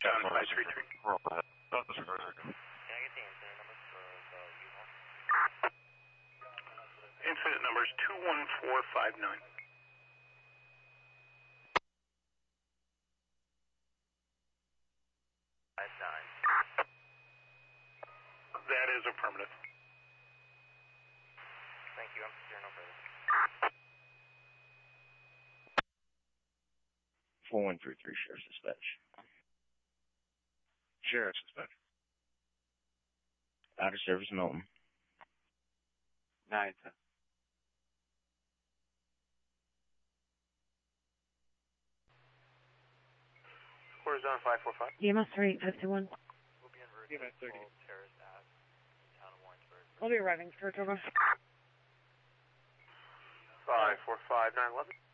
John 533. Can I get the incident number for the U-Haul? Incident number is 21459. That is affirmative. Thank you. I'm secure, no further. 4133, Sheriff's Dispatch. Sheriff's Dispatch. Out of service, Milton. 910. Horizon 545. EMS 3851. We'll be en route EMS to 30. Terrace Ave, town of Warrensburg. I'll be arriving for October. 545 911.